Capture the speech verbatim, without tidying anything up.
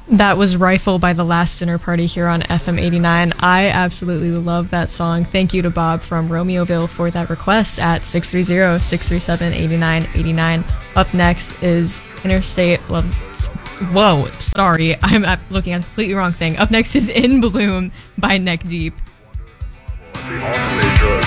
That was Rifle by The Last Dinner Party here on F M eighty-nine. I absolutely love that song. Thank you to Bob from Romeoville for that request at six three zero, six three seven, eight nine eight nine. Up next is Interstate Love. Whoa, sorry. I'm looking at the completely wrong thing. Up next is In Bloom by Neck Deep. The